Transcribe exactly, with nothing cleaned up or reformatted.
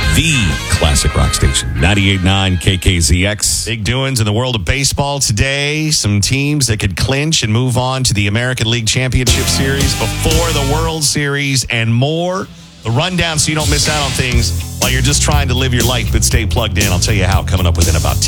The classic rock station, ninety-eight point nine K K Z X. Big doings in the world of baseball today. Some teams that could clinch and move on to the American League Championship Series before the World Series and more. The rundown so you don't miss out on things while you're just trying to live your life but stay plugged in. I'll tell you how coming up within about ten